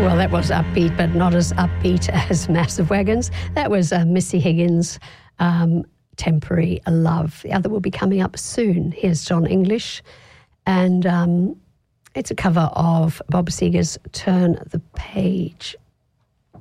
Well, that was upbeat, but not as upbeat as Massive Wagons. That was Missy Higgins, Temporary Love. The other will be coming up soon. Here's John English. And it's a cover of Bob Seger's Turn the Page.